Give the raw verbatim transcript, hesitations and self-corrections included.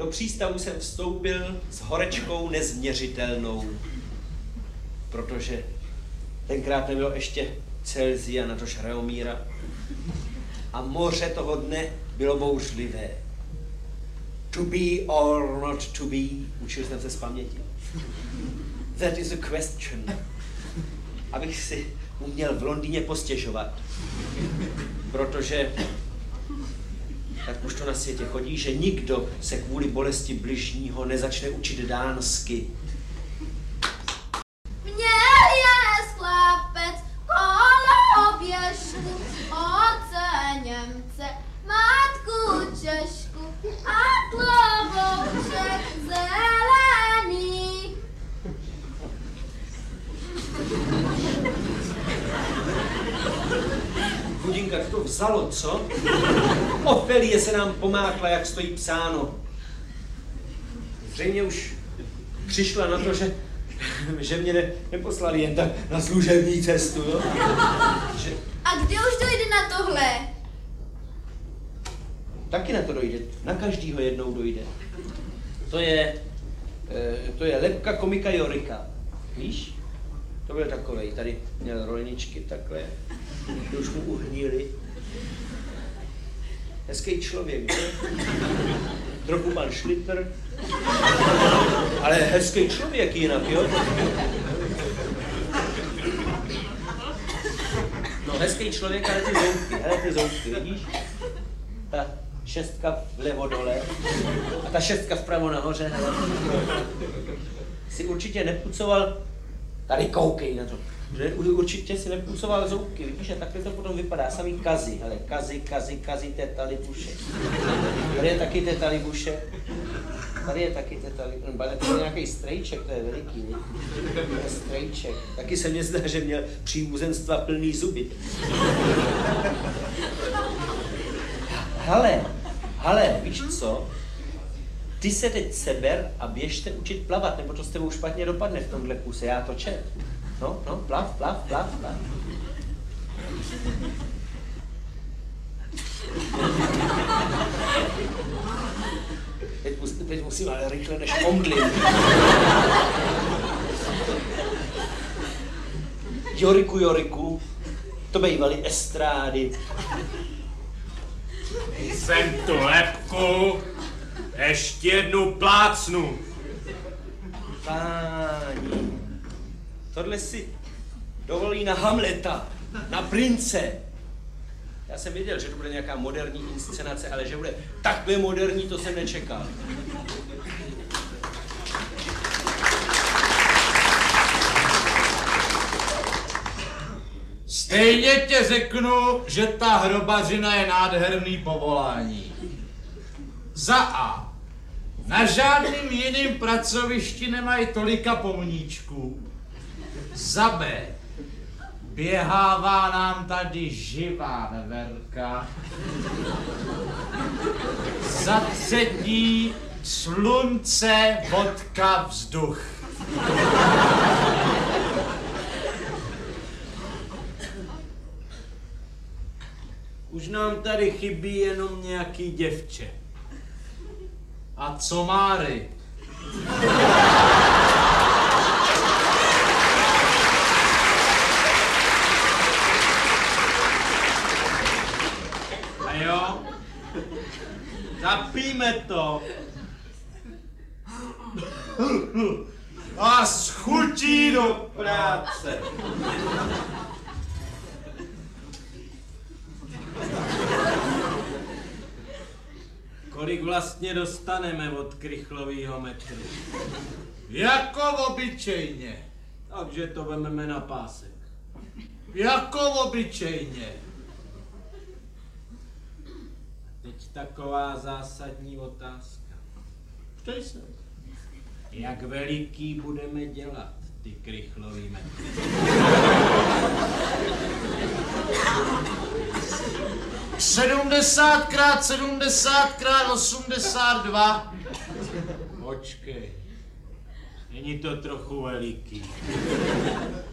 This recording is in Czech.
Do přístavu jsem vstoupil s horečkou nezměřitelnou, protože tenkrát nebylo ještě Celsia, natož Reomíra. A moře toho dne bylo bouřlivé. To be or not to be, učil jsem se z paměti. That is a question. Abych si uměl v Londýně postěžovat. Protože tak už to na světě chodí, že nikdo se kvůli bolesti bližního nezačne učit dánsky. Měl je chlapec koloběžku, oce Němce, matku Češku a klobouček zelený. Chudinka, to vzalo, co? Ofelie se nám pomákla, jak stojí psáno. Zřejmě už přišla na to, že, že mě ne, neposlali jen tak na služební cestu, jo? Že... A kdy už dojde na tohle? Taky na to dojde. Na každýho jednou dojde. To je, to je lebka komika Jorika. Víš? To byl takovej. Tady měl rolničky takhle. Ty už mu uhnili. Hezký člověk, že? Trochu pan Šlitr. Ale hezký člověk jinak, jo? No, hezký člověk, ale ty zoutky, hele ty zoutky, vidíš? Ta šestka vlevo dole a ta šestka vpravo nahoře, hele. Si určitě nepucoval, tady koukej na to. Že určitě si nepucoval zoutky, vidíš, a takhle to potom vypadá, samý kazy, hele, kazy, kazy, kazy, teta libuše. Tady je taky teta libuše, tady je taky teta libuše, ale to je nějaký strejček, to je veliký, ne? To je strejček. Taky se mně zdá, že měl příbuzenstva plný zuby. Hele, hele, víš co? Ty se teď seber a běžte učit plavat, nebo to s tebou špatně dopadne v tomhle kuse, já to čet. No, no, plav, plav, plav, plav. Teď, mus, teď musím ale rychle než omdlím. Joriku, Joriku, to bývaly estrády. Jsem tu lebku, ještě jednu plácnu. Páni, tohle si dovolí na Hamleta, na prince. Já jsem věděl, že to bude nějaká moderní inscenace, ale že bude takhle moderní, to jsem nečekal. Stejně tě řeknu, že ta hrobařina je nádherný povolání. Za A. Na žádným jiným pracovišti nemají tolika pomníčků. Za B. Běhává nám tady živá veverka. Za třetí. Slunce, vodka, vzduch. Už nám tady chybí jenom nějaký děvče. A co Máry? A jo? Zapíme to. A schutí do práce. Kolik vlastně dostaneme od krychlovýho metru? Jako obyčejně. Takže to vememe na pásek. Jako obyčejně. Teď taková zásadní otázka. Ptej se. Jak veliký budeme dělat ty krychlový metry? sedmdesát krát sedmdesát krát osmdesát dva. Počkej. Není to trochu veliký.